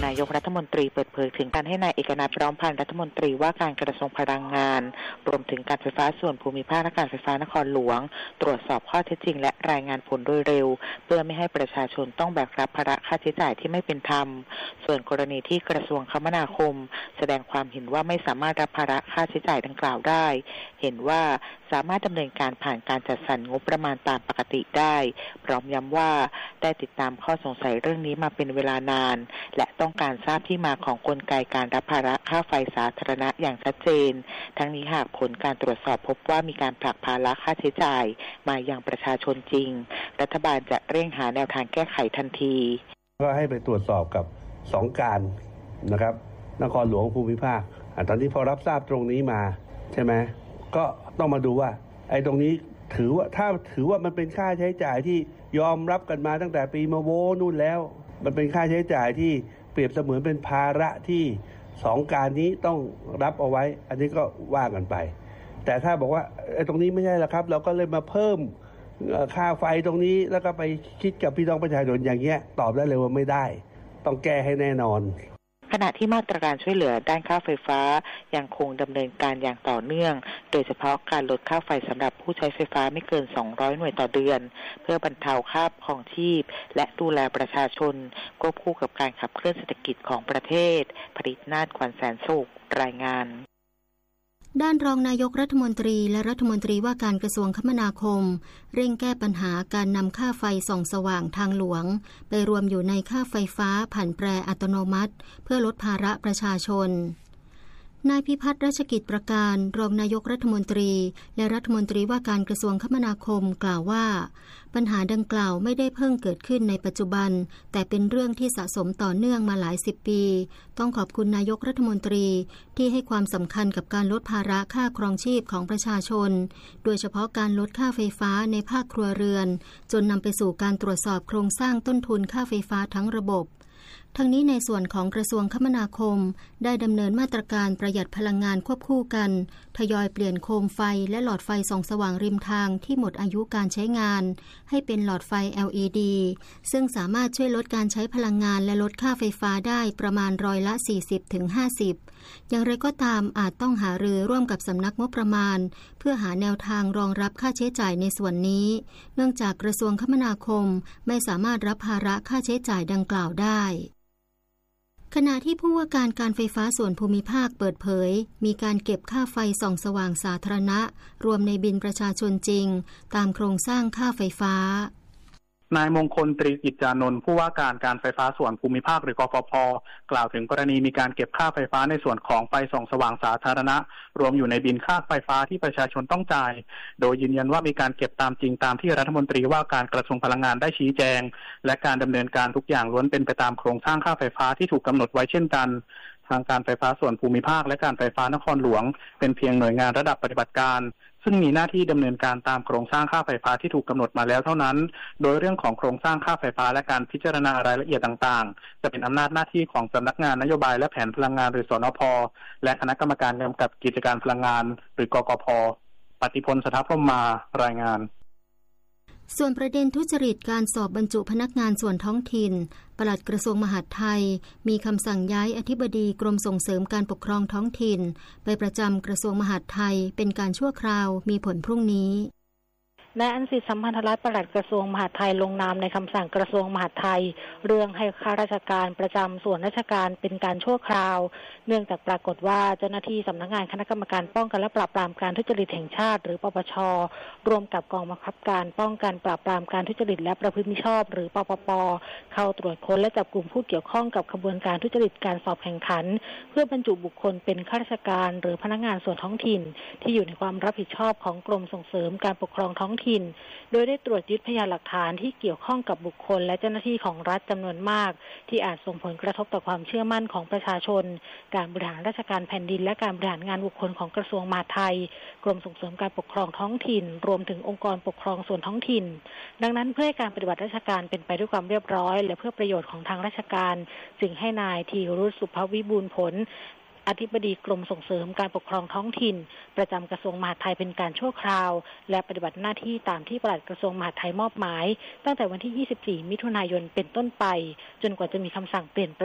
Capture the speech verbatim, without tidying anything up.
ายกรัฐมนตรีเปิดเผยถึงการให้นายเอกนัท พร้อมพันธ์รัฐมนตรีว่าการกระทรวงพลังงานรวมถึงการไฟฟ้าส่วนภูมิภาคและการไฟฟ้านครหลวงตรวจสอบข้อเท็จจริงและรายงานผลโดยเร็วเพื่อไม่ให้ประชาชนต้องแบกรับภาระค่าใช้จ่ายที่ไม่เป็นธรรมส่วนกรณีที่กระทรวงคมนาคมแสดงความเห็นว่าไม่สามารถรับภาระค่าใช้จ่ายดังกล่าวได้เห็นว่าสามารถดำเนินการผ่านการจัดสรรงบประมาณตามปกติได้พร้อมย้ำว่าได้ติดตามข้อสงสัยเรื่องนี้มาเป็นเวลานานและต้องการทราบที่มาของกลไกการรับภาระค่าไฟสาธารณะอย่างชัดเจนทั้งนี้หากผลการตรวจสอบพบว่ามีการผลักภาระค่าใช้จ่ายมายังประชาชนจริงรัฐบาลจะเร่งหาแนวทางแก้ไขทันทีก็ให้ไปตรวจสอบกับสองการนะครับนครหลวงภูมิภาคตอนนี้พอรับทราบตรงนี้มาใช่ไหมก็ต้องมาดูว่าไอ้ตรงนี้ถือว่าถ้าถือว่ามันเป็นค่าใช้จ่ายที่ยอมรับกันมาตั้งแต่ปีมะโวนู่นแล้วมันเป็นค่าใช้จ่ายที่เปรียบเสมือนเป็นภาระที่สองการนี้ต้องรับเอาไว้อันนี้ก็ว่ากันไปแต่ถ้าบอกว่าไอ้ตรงนี้ไม่ใช่ละครับเราก็เลยมาเพิ่มค่าไฟตรงนี้แล้วก็ไปคิดกับพี่น้องประชาชนอย่างเงี้ยตอบได้เลยว่าไม่ได้ต้องแก้ให้แน่นอนขณะที่มาตรการช่วยเหลือด้านค่าไฟฟ้ายังคงดำเนินการอย่างต่อเนื่องโดยเฉพาะการลดค่าไฟสำหรับผู้ใช้ไฟฟ้าไม่เกินสองร้อยหน่วยต่อเดือนเพื่อบรรเทาค่าครองชีพและดูแลประชาชนควบคู่กับการขับเคลื่อนเศรษฐกิจของประเทศผลิตนาฏขวัญแสนสุขรายงานด้านรองนายกรัฐมนตรีและรัฐมนตรีว่าการกระทรวงคมนาคมเร่งแก้ปัญหาการนำค่าไฟส่องสว่างทางหลวงไปรวมอยู่ในค่าไฟฟ้าผันแปรอัตโนมัติเพื่อลดภาระประชาชนนายพิพัฒน์รัชกิจประการรองนายกรัฐมนตรีและรัฐมนตรีว่าการกระทรวงคมนาคมกล่าวว่าปัญหาดังกล่าวไม่ได้เพิ่งเกิดขึ้นในปัจจุบันแต่เป็นเรื่องที่สะสมต่อเนื่องมาหลายสิบปีต้องขอบคุณนายกรัฐมนตรีที่ให้ความสำคัญกับการลดภาระค่าครองชีพของประชาชนโดยเฉพาะการลดค่าไฟฟ้าในภาคครัวเรือนจนนำไปสู่การตรวจสอบโครงสร้างต้นทุนค่าไฟฟ้าทั้งระบบทั้งนี้ในส่วนของกระทรวงคมนาคมได้ดำเนินมาตรการประหยัดพลังงานควบคู่กันทยอยเปลี่ยนโคมไฟและหลอดไฟส่องสว่างริมทางที่หมดอายุการใช้งานให้เป็นหลอดไฟ แอล อี ดี ซึ่งสามารถช่วยลดการใช้พลังงานและลดค่าไฟฟ้าได้ประมาณร้อยละ สี่สิบถึงห้าสิบ อย่างไรก็ตามอาจต้องหารือร่วมกับสำนักงบประมาณเพื่อหาแนวทางรองรับค่าใช้จ่ายในส่วนนี้เนื่องจากกระทรวงคมนาคมไม่สามารถรับภาระค่าใช้จ่ายดังกล่าวได้ขณะที่ผู้ว่าการการไฟฟ้าส่วนภูมิภาคเปิดเผยมีการเก็บค่าไฟส่องสว่างสาธารณะรวมในบิลประชาชนจริงตามโครงสร้างค่าไฟฟ้านายมงคลตรีกิจจานนท์ผู้ว่าการการไฟฟ้าส่วนภูมิภาคหรือกฟผ.กล่าวถึงกรณีมีการเก็บค่าไฟฟ้าในส่วนของไฟส่องสว่างสาธารณะรวมอยู่ในบิลค่าไฟฟ้าที่ประชาชนต้องจ่ายโดยยืนยันว่ามีการเก็บตามจริงตามที่รัฐมนตรีว่าการกระทรวงพลังงานได้ชี้แจงและการดำเนินการทุกอย่างล้วนเป็นไปตามโครงสร้างค่าไฟฟ้าที่ถูกกำหนดไว้เช่นกันทางการไฟฟ้าส่วนภูมิภาคและการไฟฟ้านครหลวงเป็นเพียงหน่วยงานระดับปฏิบัติการซึ่งมีหน้าที่ดำเนินการตามโครงสร้างค่าไฟฟ้าที่ถูกกำหนดมาแล้วเท่านั้นโดยเรื่องของโครงสร้างค่าไฟฟ้าและการพิจารณารายละเอียดต่างๆจะเป็นอำนาจหน้าที่ของสำนักงานนโยบายและแผนพลังงานหรือสนพ.และคณะกรรมการกำกับกิจการพลังงานหรือกกพ.ปฏิพล สถาพรหมารายงานส่วนประเด็นทุจริตการสอบบรรจุพนักงานส่วนท้องถิ่นปลัดกระทรวงมหาดไทยมีคำสั่งย้ายอธิบดีกรมส่งเสริมการปกครองท้องถิ่นไปประจำกระทรวงมหาดไทยเป็นการชั่วคราวมีผลพรุ่งนี้นายอัญสิทธิ์สัมพันธรัตน์ปลัดกระทรวงมหาดไทยลงนามในคำสั่งกระทรวงมหาดไทยเรื่องให้ข้าราชการประจำส่วนราชการเป็นการชั่วคราวเนื่องจากปรากฏว่าเจ้าหน้าที่สำนักงานคณะกรรมการป้องกันและปราบปรามการทุจริตแห่งชาติหรือปปช.ร่วมกับกองบังคับการป้องกันปราบปรามการทุจริตและประพฤติมิชอบหรือปปป.เข้าตรวจค้นและจับกลุ่มผู้เกี่ยวข้องกับขบวนการทุจริตการสอบแข่งขันเพื่อบรรจุบุคคลเป็นข้าราชการหรือพนักงานส่วนท้องถิ่นที่อยู่ในความรับผิดชอบของกรมส่งเสริมการปกครองท้องถิ่นโดยได้ตรวจยึดพยานหลักฐานที่เกี่ยวข้องกับบุคคลและเจ้าหน้าที่ของรัฐจำนวนมากที่อาจส่งผลกระทบต่อความเชื่อมั่นของประชาชนการบริหารราชการแผ่นดินและการบริหารงานบุคคลของกระทรวงมหาดไทยกรมส่งเสริมการปกครองท้องถิ่นรวมถึงองค์กรปกครองส่วนท้องถิ่นดังนั้นเพื่อให้การปฏิบัติราชการเป็นไปด้วยความเรียบร้อยและเพื่อประโยชน์ของทางราชการจึงให้นายธีรุษ สุภวิบูลย์ผลอธิบดีกรมส่งเสริมการปกครองท้องถิ่นประจำกระทรวงมหาดไทยเป็นการชั่วคราวและปฏิบัติหน้าที่ตามที่ปลัดกระทรวงมหาดไทยมอบหมายตั้งแต่วันที่ยี่สิบสี่มิถุนายนเป็นต้นไปจนกว่าจะมีคำสั่งเปลี่ยน